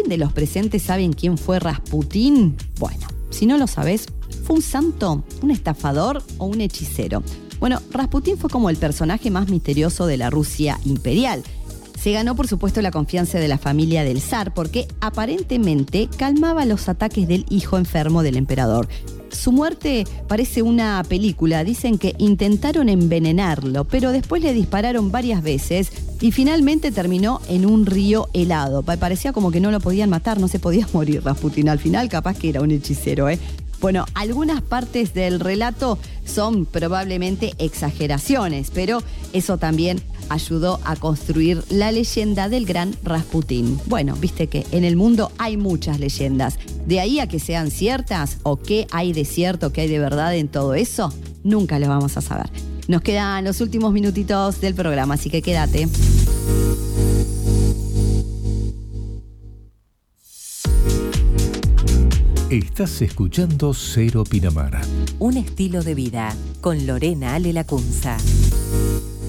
de los presentes saben quién fue Rasputín? Bueno, si no lo sabés, ¿fue un santo, un estafador o un hechicero? Bueno, Rasputín fue como el personaje más misterioso de la Rusia imperial. Se ganó, por supuesto, la confianza de la familia del zar porque aparentemente calmaba los ataques del hijo enfermo del emperador. Su muerte parece una película. Dicen que intentaron envenenarlo, pero después le dispararon varias veces y finalmente terminó en un río helado. Parecía como que no lo podían matar, no se podía morir Rasputín. Al final capaz que era un hechicero, ¿eh? Bueno, algunas partes del relato son probablemente exageraciones, pero eso también ayudó a construir la leyenda del gran Rasputín. Bueno, viste que en el mundo hay muchas leyendas. De ahí a que sean ciertas o qué hay de cierto, qué hay de verdad en todo eso, nunca lo vamos a saber. Nos quedan los últimos minutitos del programa, así que quédate. Estás escuchando Cero Pinamar. Un estilo de vida con Lorena Ale Lacunza.